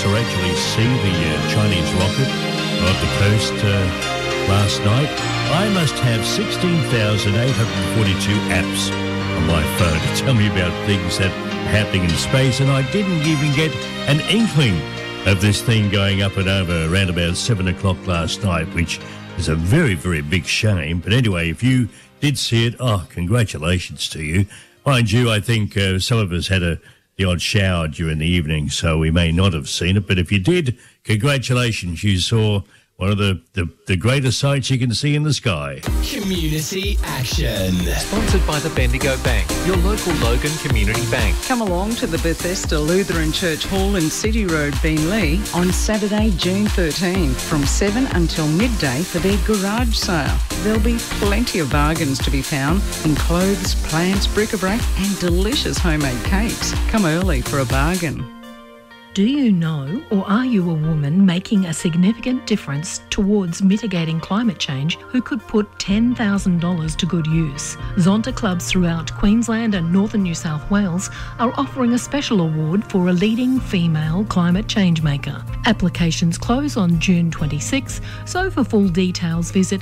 or actually see the Chinese rocket off the coast last night. I must have 16,842 apps on my phone to tell me about things that are happening in space, and I didn't even get an inkling of this thing going up and over around about 7 o'clock last night, which is a very, very big shame. But anyway, if you did see it, congratulations to you. Mind you, I think some of us had the odd shower during the evening, so we may not have seen it. But if you did, congratulations. You saw one of the greatest sights you can see in the sky. Community Action. Sponsored by the Bendigo Bank, your local Logan Community Bank. Come along to the Bethesda Lutheran Church Hall in City Road, Beenleigh on Saturday, June 13 from 7 until midday for their garage sale. There'll be plenty of bargains to be found in clothes, plants, bric-a-brac and delicious homemade cakes. Come early for a bargain. Do you know, or are you a woman making a significant difference towards mitigating climate change who could put $10,000 to good use? Zonta clubs throughout Queensland and northern New South Wales are offering a special award for a leading female climate change maker. Applications close on June 26, so for full details visit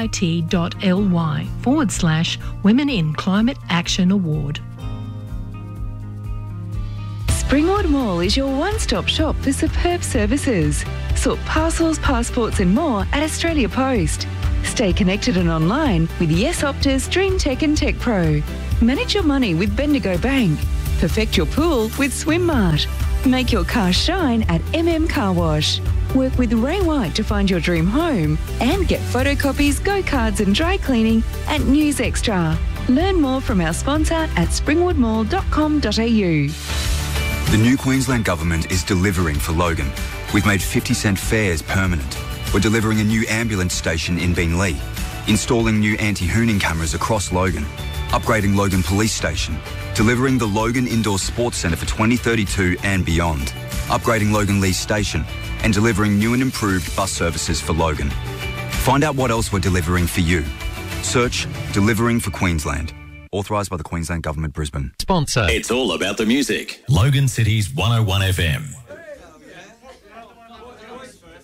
bit.ly/Women in Climate Action Award. Springwood Mall is your one-stop shop for superb services. Sort parcels, passports and more at Australia Post. Stay connected and online with Yes Optus, DreamTech and Tech Pro. Manage your money with Bendigo Bank. Perfect your pool with SwimMart. Make your car shine at Car Wash. Work with Ray White to find your dream home and get photocopies, go-cards and dry cleaning at News Extra. Learn more from our sponsor at springwoodmall.com.au. The new Queensland Government is delivering for Logan. We've made 50-cent fares permanent. We're delivering a new ambulance station in Beenleigh, installing new anti-hooning cameras across Logan, upgrading Logan Police Station, delivering the Logan Indoor Sports Centre for 2032 and beyond, upgrading Logan Leigh Station, and delivering new and improved bus services for Logan. Find out what else we're delivering for you. Search Delivering for Queensland. Authorised by the Queensland Government, Brisbane. Sponsor. It's all about the music. Logan City's 101 FM.